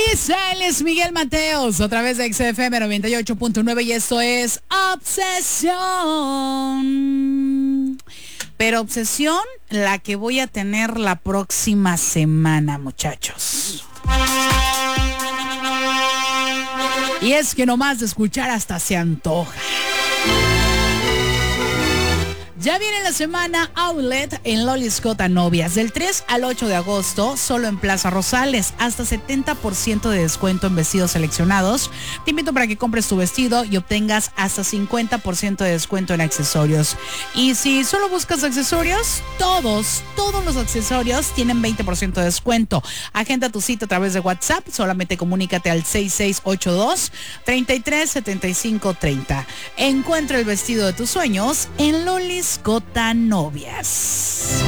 Él es Miguel Mateos, a través de XFM 98.9 y esto es Obsesión. Pero obsesión la que voy a tener la próxima semana, muchachos. Y es que nomás de escuchar hasta se antoja. Ya viene la semana Outlet en Lollis Cotanovias, del 3 al 8 de agosto, solo en Plaza Rosales, hasta 70% de descuento en vestidos seleccionados. Te invito para que compres tu vestido y obtengas hasta 50% de descuento en accesorios. Y si solo buscas accesorios, todos los accesorios tienen 20% de descuento. Agenda tu cita a través de WhatsApp, solamente comunícate al 6682-337530. Encuentra el vestido de tus sueños en Lollis Cotanovias.